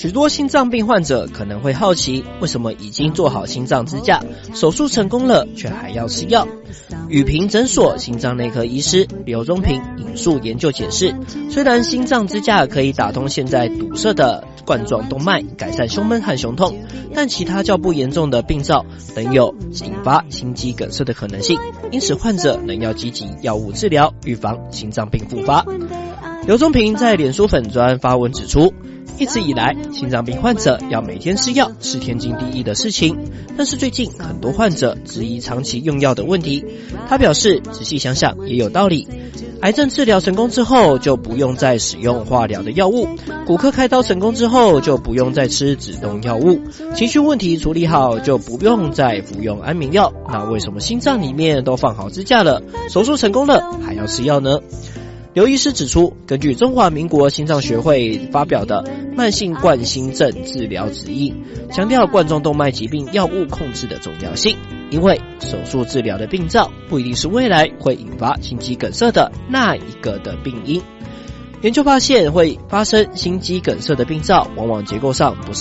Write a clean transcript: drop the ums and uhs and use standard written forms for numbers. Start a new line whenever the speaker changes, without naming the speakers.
许多心脏病患者可能会好奇，为什么已经做好心脏支架，手术成功了，却还要吃药？宇平诊所心脏内科医师刘宗平引述研究解释，虽然心脏支架可以打通现在堵塞的冠状动脉，改善胸闷和胸痛，但其他较不严重的病灶仍有引发心肌梗塞的可能性，因此患者仍要积极药物治疗，预防心脏病复发。刘宗平在脸书粉专发文指出，一直以来，心脏病患者要每天吃药是天经地义的事情，但是最近很多患者质疑长期用药的问题。他表示，仔细想想也有道理。癌症治疗成功之后，就不用再使用化疗的药物；骨科开刀成功之后，就不用再吃止痛药物；情绪问题处理好，就不用再服用安眠药。那为什么心脏里面都放好支架了，手术成功了，还要吃药呢？刘医师指出，根据中华民国心脏学会发表的慢性冠心症治疗指引，强调冠状动脉疾病药物控制的重要性，因为手术治疗的病灶不一定是未来会引发心肌梗塞的那一个的病因。研究发现，会发生心肌梗塞的病灶往往结构上不是